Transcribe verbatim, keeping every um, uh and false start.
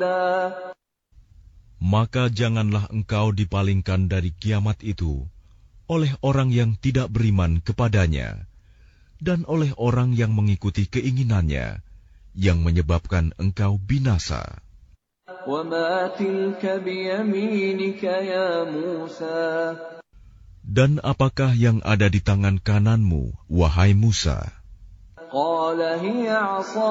Maka janganlah engkau dipalingkan dari kiamat itu oleh orang yang tidak beriman kepadanya dan oleh orang yang mengikuti keinginannya yang menyebabkan engkau binasa. Dan apakah yang ada di tangan kananmu, wahai Musa?